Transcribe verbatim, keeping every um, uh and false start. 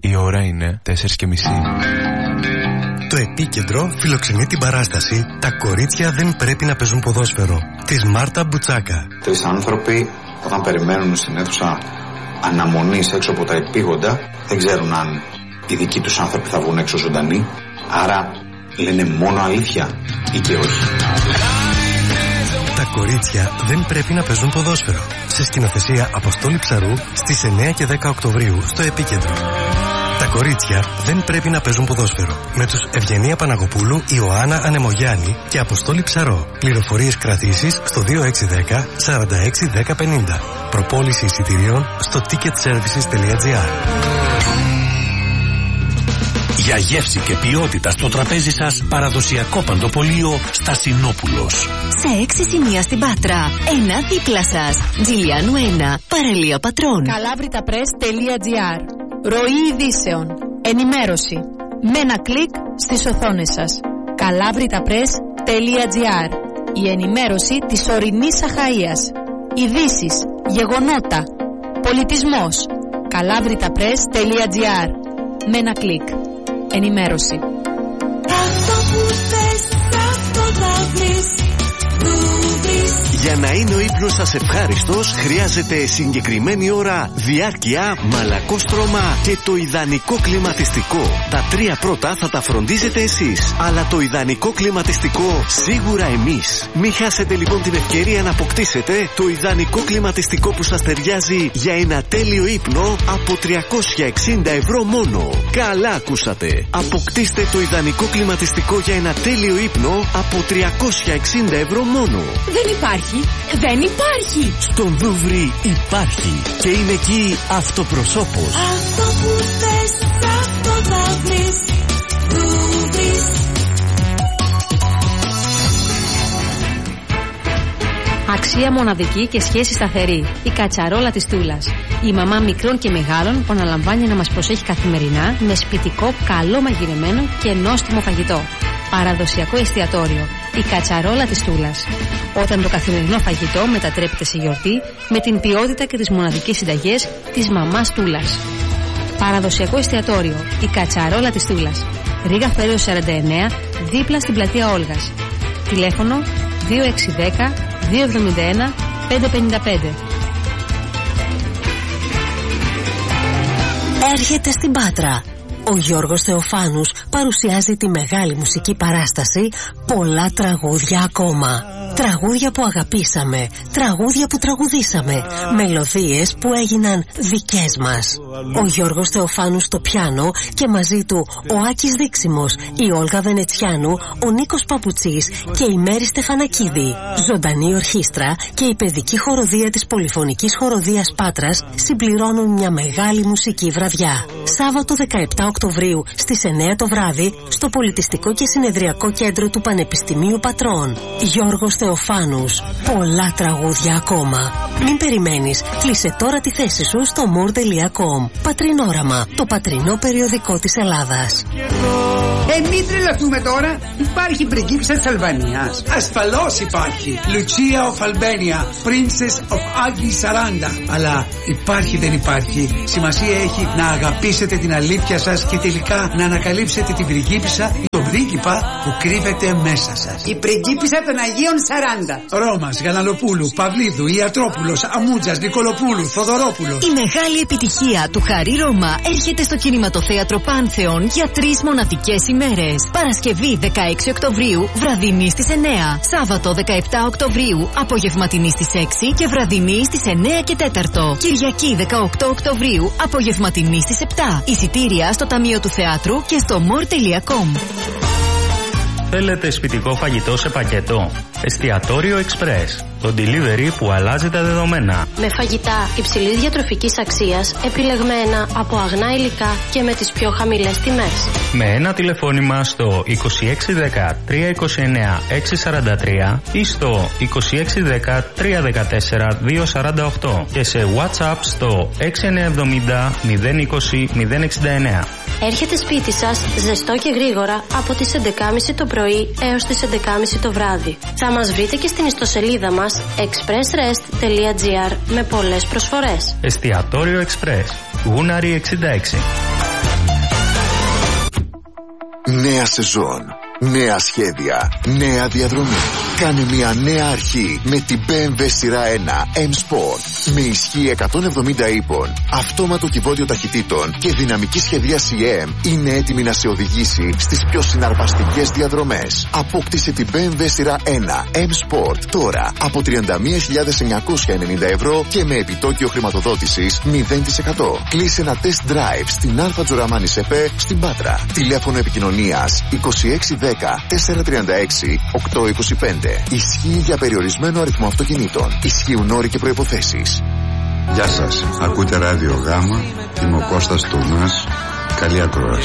Η ώρα είναι τέσσερις και μισή. Το Επίκεντρο φιλοξενεί την παράσταση «Τα κορίτσια δεν πρέπει να παίζουν ποδόσφαιρο» της Μάρτα Μπουτσάκα. Τρεις άνθρωποι όταν περιμένουν στην αίθουσα αναμονής έξω από τα επίγοντα δεν ξέρουν αν οι δικοί τους άνθρωποι θα βγουν έξω ζωντανοί. Άρα λένε μόνο αλήθεια ή και όχι. Τα κορίτσια δεν πρέπει να παίζουν ποδόσφαιρο. Σε σκηνοθεσία Αποστόλη Ψαρού στις εννέα και δέκα Οκτωβρίου στο Επίκεντρο. Τα κορίτσια δεν πρέπει να παίζουν ποδόσφαιρο. Με τους Ευγενία Παναγοπούλου, Ιωάννα Ανεμογιάννη και Αποστόλη Ψαρό. Πληροφορίες κρατήσεις στο δύο έξι ένα μηδέν τέσσερα έξι ένα μηδέν πενήντα. Προπόληση εισιτηρίων στο ticket services τελεία gr. Για γεύση και ποιότητα στο τραπέζι σας, παραδοσιακό παντοπολείο Στασινόπουλος. Σε έξι σημεία στην Πάτρα, ένα δίπλα σας. Τζιλιάνου ένα, παραλία Πατρών. Καλάβριταπρες τελεία gr. Ροή ειδήσεων. Ενημέρωση. Με ένα κλικ στις οθόνες σας. καλάβριταπρες τελεία gr. Η ενημέρωση της ορεινής Αχαΐας. Ειδήσεις, γεγονότα, πολιτισμός. καλάβριταπρες τελεία gr. Με ένα κλικ. Ενημέρωση. Αυτό που θες, αυτό θα βρεις. Για να είναι ο ύπνος σας ευχάριστος, χρειάζεται συγκεκριμένη ώρα, διάρκεια, μαλακό στρώμα και το ιδανικό κλιματιστικό. Τα τρία πρώτα θα τα φροντίζετε εσείς, αλλά το ιδανικό κλιματιστικό σίγουρα εμείς. Μην χάσετε λοιπόν την ευκαιρία να αποκτήσετε το ιδανικό κλιματιστικό που σας ταιριάζει για ένα τέλειο ύπνο από τριακόσια εξήντα ευρώ μόνο. Καλά ακούσατε. Αποκτήστε το ιδανικό κλιματιστικό για ένα τέλειο ύπνο από τριακόσια εξήντα ευρώ μόνο. Δεν υπάρχει. Δεν υπάρχει. Στον Δούβρι υπάρχει. Και είναι εκεί αυτοπροσώπος. Αυτό που θες, αυτό θα βρεις. Δούβρις. Αξία μοναδική και σχέση σταθερή. Η κατσαρόλα της Τούλας. Η μαμά μικρών και μεγάλων που αναλαμβάνει να μας προσέχει καθημερινά με σπιτικό, καλό μαγειρεμένο και νόστιμο φαγητό. Παραδοσιακό εστιατόριο. Η κατσαρόλα της Τούλας. Όταν το καθημερινό φαγητό μετατρέπεται σε γιορτή με την ποιότητα και τις μοναδικές συνταγές της μαμάς Τούλας. Παραδοσιακό εστιατόριο. Η κατσαρόλα της Τούλας. Ρήγα Φέρεως σαράντα εννέα, δίπλα στην πλατεία Όλγας. Τηλέφωνο δύο έξι ένα μηδέν δύο εβδομήντα ένα πεντακόσια πενήντα πέντε. Έρχεται στην Πάτρα. Ο Γιώργος Θεοφάνους παρουσιάζει τη μεγάλη μουσική παράσταση «Πολλά τραγούδια ακόμα». Τραγούδια που αγαπήσαμε, τραγούδια που τραγουδήσαμε, μελωδίες που έγιναν δικές μας. Ο Γιώργος Θεοφάνους στο πιάνο και μαζί του ο Άκης Δίξιμος, η Όλγα Βενετσιάνου, ο Νίκος Παπουτσής και η Μέρη Στεφανακίδη. Ζωντανή ορχήστρα και η παιδική χοροδία της Πολυφωνικής Χοροδίας Πάτρας συμπληρώνουν μια μεγάλη μουσική βραδιά. Σάββατο δεκαεπτά Οκτωβρίου στις εννέα το βράδυ στο Πολιτιστικό και Συνεδριακό Κέντρο του Πανεπιστημίου Πατρών. Γιώργος Θεοφάνους. Πολλά τραγούδια ακόμα. Μην περιμένεις. Κλείσε τώρα τη θέση σου στο more τελεία com. Πατρινόραμα. Το πατρινό περιοδικό της Ελλάδας. Ε, μην τρελαθούμε τώρα. Υπάρχει πριγκίπισσα της Αλβανίας. Ασφαλώς υπάρχει. Λουτσία of Albania, Princess of Ugly σαράντα. Αλλά υπάρχει δεν υπάρχει. Σημασία έχει να αγαπήσετε την αλήθεια σας και τελικά να ανακαλύψετε την πριγκίπισσα ή τον πρίγκιπα που κρύβεται μέσα σας. Η πριγκίπισσα των Αγίων σαράντα. Ρώμας, Γαλανοπούλου, Παυλίδου, Ιατρόπουλος, Αμούτζας, Νικολοπούλου, Θοδωρόπουλος. Η μεγάλη επιτυχία του Χαρί Ρώμα έρχεται στο κινηματοθέατρο Πάνθεον για τρεις μοναδικές ημέρες. Παρασκευή δεκαέξι Οκτωβρίου, βραδινή στις εννέα. Σάββατο δεκαεπτά Οκτωβρίου, απογευματινή στις έξι και βραδινή στις εννέα και τέταρτο. Κυριακή δεκαοκτώ Οκτωβρίου, απογευματινή στις επτά. Εισιτήρια στο Ταμείο του Θεάτρου και στο more τελεία com. Θέλετε σπιτικό φαγητό σε πακέτο? Εστιατόριο Express. Το delivery που αλλάζει τα δεδομένα. Με φαγητά υψηλής διατροφικής αξίας, επιλεγμένα από αγνά υλικά και με τις πιο χαμηλές τιμές. Με ένα τηλεφώνημα στο είκοσι έξι δέκα τρία είκοσι εννέα έξι σαράντα τρία ή στο είκοσι έξι δέκα τρία δεκατέσσερα δύο σαράντα οκτώ και σε WhatsApp στο έξι εννέα εβδομήντα μηδέν είκοσι μηδέν εξήντα εννέα. Έρχεται σπίτι σας ζεστό και γρήγορα από τις έντεκα και μισή το πρωί έως τις έντεκα και μισή το βράδυ. Θα μας βρείτε και στην ιστοσελίδα μας expressrest τελεία gr με πολλές προσφορές. Εστιατόριο Express, Γούναρη εξήντα έξι. Νέα σεζόν. Νέα σχέδια. Νέα διαδρομή. Κάνε μια νέα αρχή με την μπι εμ ντάμπλιου σειρά ένα M Sport. Με ισχύ εκατόν εβδομήντα ύπων, αυτόματο κυβότιο ταχυτήτων και δυναμική σχεδίαση E M είναι έτοιμη να σε οδηγήσει στις πιο συναρπαστικές διαδρομές. Απόκτησε την μπι εμ ντάμπλιου σειρά ένα M Sport τώρα από τριάντα μία χιλιάδες εννιακόσια ενενήντα ευρώ και με επιτόκιο χρηματοδότησης μηδέν τοις εκατό. Κλείσε ένα test drive στην Αλφα Τζοραμάνη ΣΕΠΕ στην Πάτρα. Τηλέφωνο επικοινωνίας είκοσι έξι δέκα τετρακόσια τριάντα έξι οκτακόσια είκοσι πέντε. Ισχύει για περιορισμένο αριθμό αυτοκινήτων. Ισχύουν όροι και προϋποθέσεις. Γεια σας. Ακούτε ράδιο Γάμα. Είμαι ο Κώστας Τουνάς. Καλή ακρόαση.